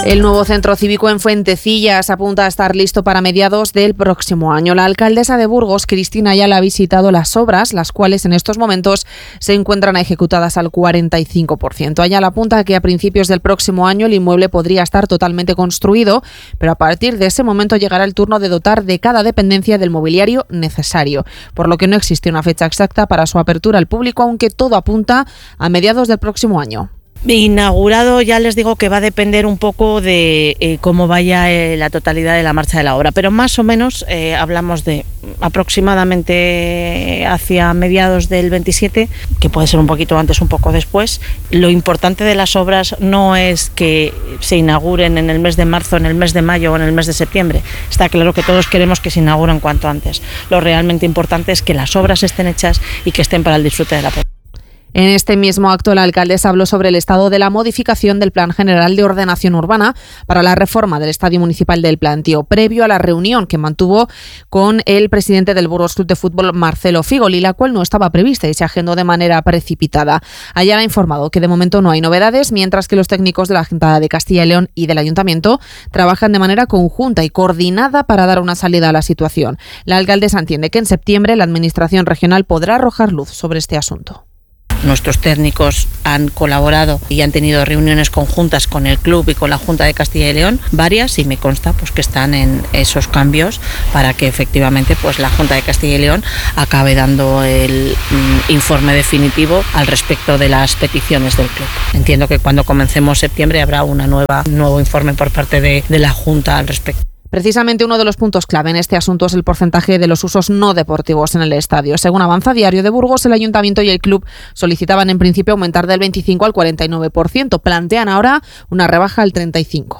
El nuevo centro cívico en Fuentecillas apunta a estar listo para mediados del próximo año. La alcaldesa de Burgos, Cristina Ayala, ha visitado las obras, las cuales en estos momentos se encuentran ejecutadas al 45%. Ayala apunta a que a principios del próximo año el inmueble podría estar totalmente construido, pero a partir de ese momento llegará el turno de dotar de cada dependencia del mobiliario necesario, por lo que no existe una fecha exacta para su apertura al público, aunque todo apunta a mediados del próximo año. Inaugurado, ya les digo que va a depender un poco de cómo vaya la totalidad de la marcha de la obra, pero más o menos hablamos de aproximadamente hacia mediados del 27, que puede ser un poquito antes, un poco después. Lo importante de las obras no es que se inauguren en el mes de marzo, en el mes de mayo o en el mes de septiembre. Está claro que todos queremos que se inauguren cuanto antes. Lo realmente importante es que las obras estén hechas y que estén para el disfrute de la población. En este mismo acto, la alcaldesa habló sobre el estado de la modificación del Plan General de Ordenación Urbana para la reforma del Estadio Municipal del Plantío, previo a la reunión que mantuvo con el presidente del Burgos Club de Fútbol, Marcelo Figoli, la cual no estaba prevista y se agendó de manera precipitada. Ayala ha informado que de momento no hay novedades, mientras que los técnicos de la Junta de Castilla y León y del Ayuntamiento trabajan de manera conjunta y coordinada para dar una salida a la situación. La alcaldesa entiende que en septiembre la Administración regional podrá arrojar luz sobre este asunto. Nuestros técnicos han colaborado y han tenido reuniones conjuntas con el club y con la Junta de Castilla y León, varias, y me consta pues que están en esos cambios para que efectivamente pues la Junta de Castilla y León acabe dando el informe definitivo al respecto de las peticiones del club. Entiendo que cuando comencemos septiembre habrá un nuevo informe por parte de la Junta al respecto. Precisamente uno de los puntos clave en este asunto es el porcentaje de los usos no deportivos en el estadio. Según avanza Diario de Burgos, el Ayuntamiento y el club solicitaban en principio aumentar del 25 al 49%. Plantean ahora una rebaja al 35%.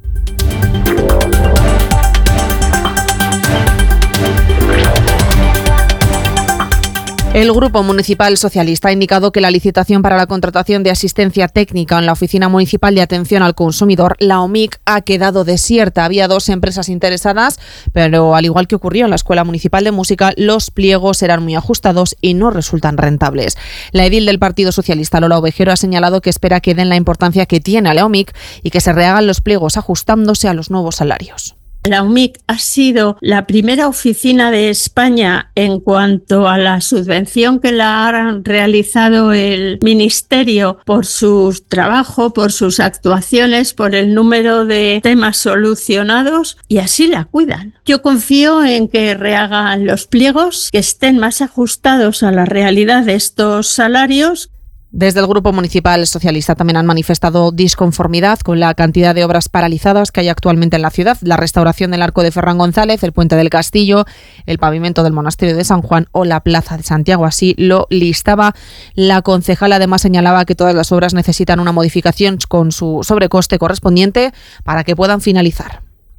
El Grupo Municipal Socialista ha indicado que la licitación para la contratación de asistencia técnica en la Oficina Municipal de Atención al Consumidor, la OMIC, ha quedado desierta. Había 2 empresas interesadas, pero al igual que ocurrió en la Escuela Municipal de Música, los pliegos eran muy ajustados y no resultan rentables. La edil del Partido Socialista, Lola Ovejero, ha señalado que espera que den la importancia que tiene a la OMIC y que se rehagan los pliegos ajustándose a los nuevos salarios. La OMIC ha sido la primera oficina de España en cuanto a la subvención que la ha realizado el Ministerio por su trabajo, por sus actuaciones, por el número de temas solucionados, y así la cuidan. Yo confío en que rehagan los pliegos, que estén más ajustados a la realidad de estos salarios. Desde el Grupo Municipal Socialista también han manifestado disconformidad con la cantidad de obras paralizadas que hay actualmente en la ciudad. La restauración del Arco de Ferran González, el Puente del Castillo, el pavimento del Monasterio de San Juan o la Plaza de Santiago. Así lo listaba la concejal. Además señalaba que todas las obras necesitan una modificación con su sobrecoste correspondiente para que puedan finalizar.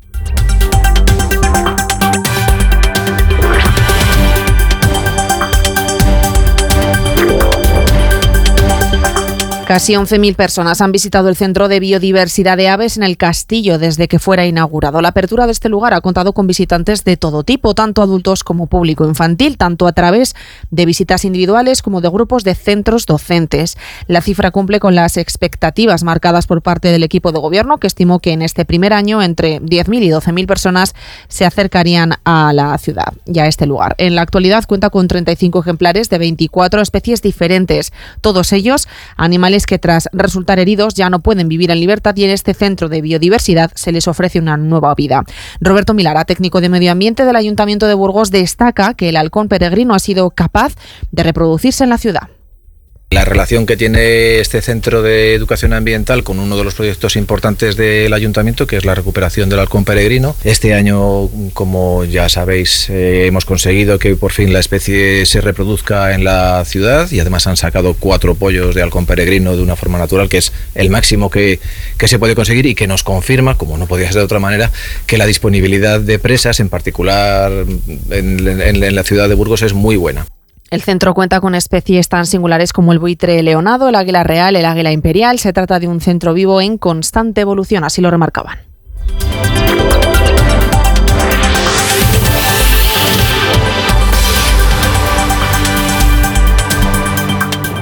Casi 11.000 personas han visitado el Centro de Biodiversidad de Aves en el Castillo desde que fuera inaugurado. La apertura de este lugar ha contado con visitantes de todo tipo, tanto adultos como público infantil, tanto a través de visitas individuales como de grupos de centros docentes. La cifra cumple con las expectativas marcadas por parte del equipo de gobierno, que estimó que en este primer año entre 10.000 y 12.000 personas se acercarían a la ciudad y a este lugar. En la actualidad cuenta con 35 ejemplares de 24 especies diferentes, todos ellos animales que tras resultar heridos ya no pueden vivir en libertad, y en este centro de biodiversidad se les ofrece una nueva vida. Roberto Milara, técnico de Medio Ambiente del Ayuntamiento de Burgos, destaca que el halcón peregrino ha sido capaz de reproducirse en la ciudad. La relación que tiene este centro de educación ambiental con uno de los proyectos importantes del ayuntamiento, que es la recuperación del halcón peregrino. Este año, como ya sabéis, hemos conseguido que por fin la especie se reproduzca en la ciudad, y además han sacado 4 pollos de halcón peregrino de una forma natural, que es el máximo que se puede conseguir, y que nos confirma, como no podía ser de otra manera, que la disponibilidad de presas, en particular en la ciudad de Burgos, es muy buena. El centro cuenta con especies tan singulares como el buitre leonado, el águila real, el águila imperial. Se trata de un centro vivo en constante evolución, así lo remarcaban.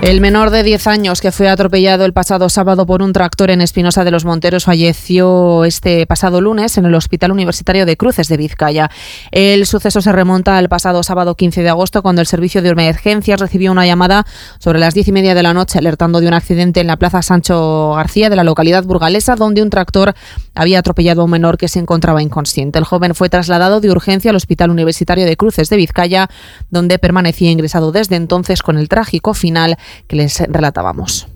El menor de 10 años que fue atropellado el pasado sábado por un tractor en Espinosa de los Monteros falleció este pasado lunes en el Hospital Universitario de Cruces de Vizcaya. El suceso se remonta al pasado sábado 15 de agosto cuando el servicio de emergencias recibió una llamada sobre las 10:30 de la noche alertando de un accidente en la Plaza Sancho García de la localidad burgalesa donde un tractor había atropellado a un menor que se encontraba inconsciente. El joven fue trasladado de urgencia al Hospital Universitario de Cruces de Vizcaya donde permanecía ingresado desde entonces con el trágico final que les relatábamos.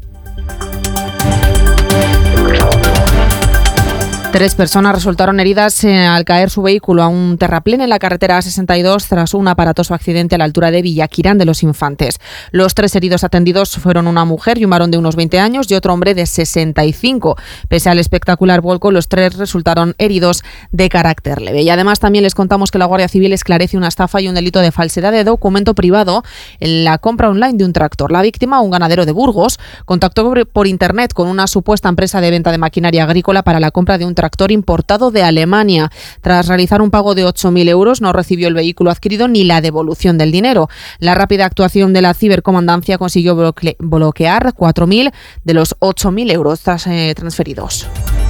3 personas resultaron heridas al caer su vehículo a un terraplén en la carretera A62 tras un aparatoso accidente a la altura de Villaquirán de los Infantes. Los 3 heridos atendidos fueron una mujer y un varón de unos 20 años y otro hombre de 65. Pese al espectacular volco, los 3 resultaron heridos de carácter leve. Y además también les contamos que la Guardia Civil esclarece una estafa y un delito de falsedad de documento privado en la compra online de un tractor. La víctima, un ganadero de Burgos, contactó por internet con una supuesta empresa de venta de maquinaria agrícola para la compra de un tractor importado de Alemania. Tras realizar un pago de 8.000 euros, no recibió el vehículo adquirido ni la devolución del dinero. La rápida actuación de la cibercomandancia consiguió bloquear 4.000 de los 8.000 euros transferidos.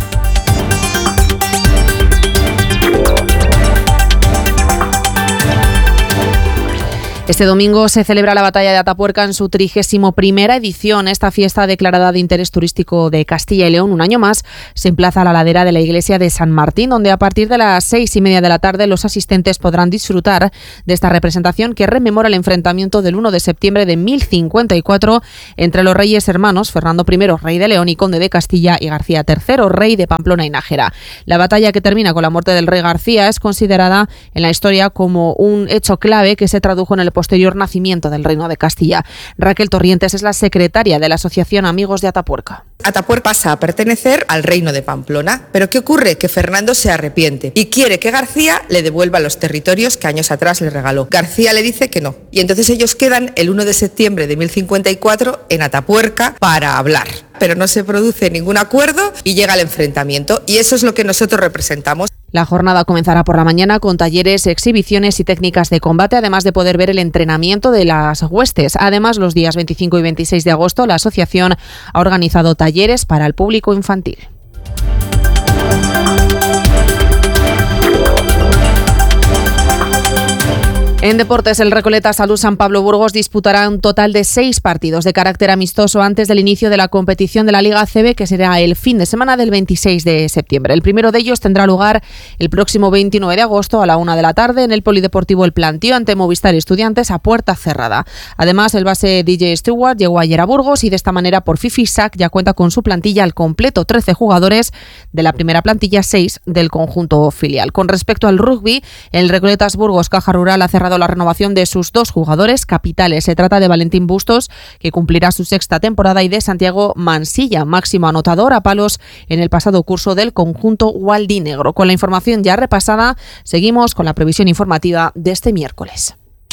Este domingo se celebra la Batalla de Atapuerca en su 31ª edición. Esta fiesta declarada de interés turístico de Castilla y León un año más se emplaza a la ladera de la iglesia de San Martín, donde a partir de las 6:30 de la tarde los asistentes podrán disfrutar de esta representación que rememora el enfrentamiento del 1 de septiembre de 1054 entre los reyes hermanos Fernando I, rey de León y conde de Castilla, y García III, rey de Pamplona y Nájera. La batalla, que termina con la muerte del rey García, es considerada en la historia como un hecho clave que se tradujo en el posterior nacimiento del Reino de Castilla. Raquel Torrientes es la secretaria de la Asociación Amigos de Atapuerca. Atapuerca pasa a pertenecer al Reino de Pamplona, pero ¿qué ocurre? Que Fernando se arrepiente y quiere que García le devuelva los territorios que años atrás le regaló. García le dice que no, y entonces ellos quedan el 1 de septiembre de 1054 en Atapuerca para hablar, pero no se produce ningún acuerdo y llega el enfrentamiento, y eso es lo que nosotros representamos. La jornada comenzará por la mañana con talleres, exhibiciones y técnicas de combate, además de poder ver el entrenamiento de las huestes. Además, los días 25 y 26 de agosto, la asociación ha organizado talleres para el público infantil. En deportes, el Recoleta Salud San Pablo Burgos disputará un total de 6 partidos de carácter amistoso antes del inicio de la competición de la Liga ACB, que será el fin de semana del 26 de septiembre. El primero de ellos tendrá lugar el próximo 29 de agosto a la 1 de la tarde en el Polideportivo El Plantío ante Movistar Estudiantes a puerta cerrada. Además, el base DJ Stewart llegó ayer a Burgos y de esta manera por Fifisac ya cuenta con su plantilla al completo, 13 jugadores de la primera plantilla, 6 del conjunto filial. Con respecto al rugby, el Recoletas Burgos Caja Rural ha cerrado la renovación de sus 2 jugadores capitales. Se trata de Valentín Bustos, que cumplirá su 6ª temporada, y de Santiago Mansilla, máximo anotador a palos en el pasado curso del conjunto gualdinegro. Con la información ya repasada, seguimos con la previsión informativa de este miércoles.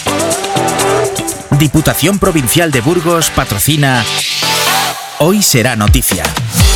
Diputación Provincial de Burgos patrocina Hoy Será Noticia.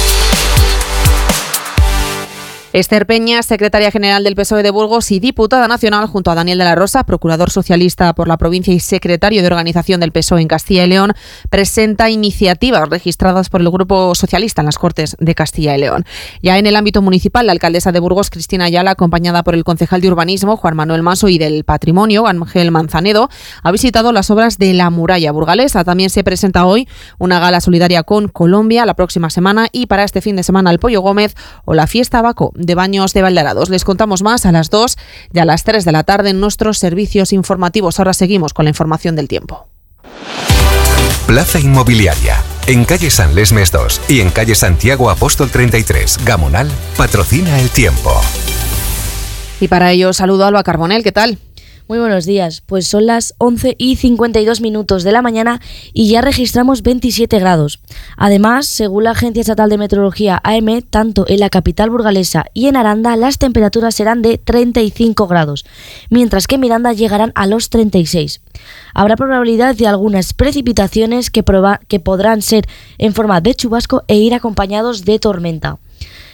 Esther Peña, secretaria general del PSOE de Burgos y diputada nacional, junto a Daniel de la Rosa, procurador socialista por la provincia y secretario de organización del PSOE en Castilla y León, presenta iniciativas registradas por el Grupo Socialista en las Cortes de Castilla y León. Ya en el ámbito municipal, la alcaldesa de Burgos, Cristina Ayala, acompañada por el concejal de Urbanismo, Juan Manuel Manso, y del Patrimonio, Ángel Manzanedo, ha visitado las obras de la muralla burgalesa. También se presenta hoy una gala solidaria con Colombia la próxima semana, y para este fin de semana el Pollo Gómez o la Fiesta Baco de Baños de Valderados. Les contamos más a las 2 y a las 3 de la tarde en nuestros servicios informativos. Ahora seguimos con la información del tiempo. Plaza Inmobiliaria. En calle San Lesmes 2 y en calle Santiago Apóstol 33, Gamonal, patrocina el tiempo. Y para ello saludo a Alba Carbonell. ¿Qué tal? Muy buenos días, pues son las 11:52 de la mañana y ya registramos 27 grados. Además, según la Agencia Estatal de Meteorología AEMET, tanto en la capital burgalesa y en Aranda las temperaturas serán de 35 grados, mientras que en Miranda llegarán a los 36. Habrá probabilidad de algunas precipitaciones que podrán ser en forma de chubasco e ir acompañados de tormenta.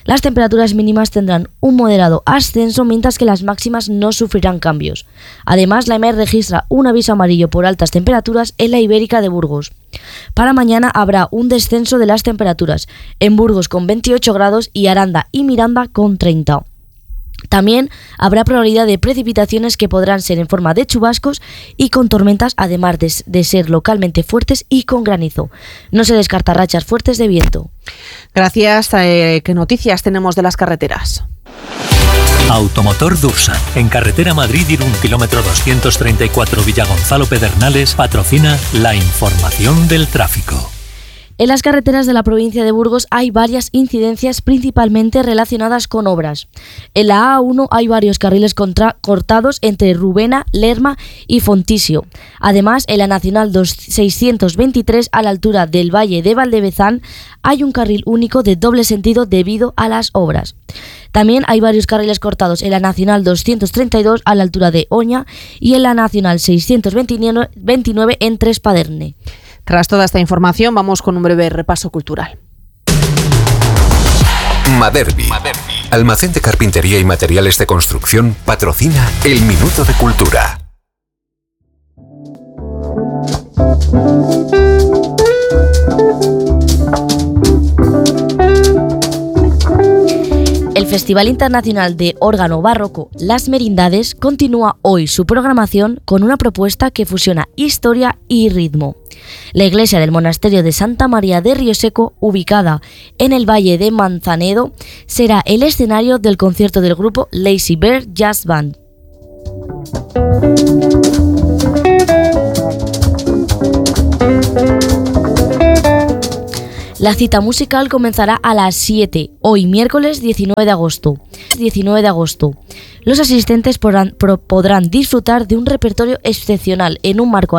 Las temperaturas mínimas tendrán un moderado ascenso, mientras que las máximas no sufrirán cambios. Además, la EMET registra un aviso amarillo por altas temperaturas en la Ibérica de Burgos. Para mañana habrá un descenso de las temperaturas, en Burgos con 28 grados y Aranda y Miranda con 30. También habrá probabilidad de precipitaciones que podrán ser en forma de chubascos y con tormentas, además de ser localmente fuertes y con granizo. No se descarta rachas fuertes de viento. Gracias. ¿Qué noticias tenemos de las carreteras? Automotor Dursan, en carretera Madrid-Irún, kilómetro 234 Villagonzalo Pedernales, patrocina la información del tráfico. En las carreteras de la provincia de Burgos hay varias incidencias principalmente relacionadas con obras. En la A1 hay varios carriles cortados entre Rubena, Lerma y Fontisio. Además, en la Nacional 623 a la altura del Valle de Valdevezán hay un carril único de doble sentido debido a las obras. También hay varios carriles cortados en la Nacional 232 a la altura de Oña y en la Nacional 629 en Trespaderne. Tras toda esta información, vamos con un breve repaso cultural. Maderbi, almacén de carpintería y materiales de construcción, patrocina el Minuto de Cultura. El Festival Internacional de Órgano Barroco Las Merindades continúa hoy su programación con una propuesta que fusiona historia y ritmo. La iglesia del monasterio de Santa María de Rioseco, ubicada en el Valle de Manzanedo, será el escenario del concierto del grupo Lazy Bear Jazz Band. La cita musical comenzará a las 7, hoy miércoles 19 de agosto. Los asistentes podrán disfrutar de un repertorio excepcional en un marco